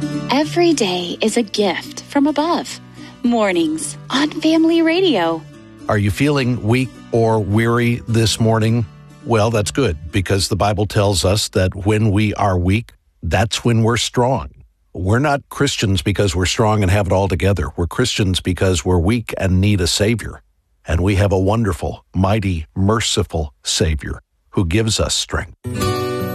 Every day is a gift from above. Mornings on Family Radio. Are you feeling weak or weary this morning? Well, that's good, because the Bible tells us that when we are weak, that's when we're strong. We're not Christians because we're strong and have it all together. We're Christians because we're weak and need a Savior. And we have a wonderful, mighty, merciful Savior who gives us strength.